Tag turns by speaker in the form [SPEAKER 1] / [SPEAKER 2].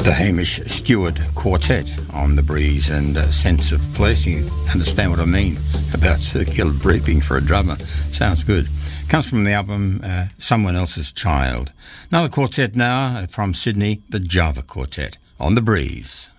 [SPEAKER 1] The Hamish Stewart Quartet on The Breeze, and a sense of place. You understand what I mean about circular breathing for a drummer. Sounds good. Comes from the album Someone Else's Child. Another quartet now from Sydney, the Java Quartet on The Breeze.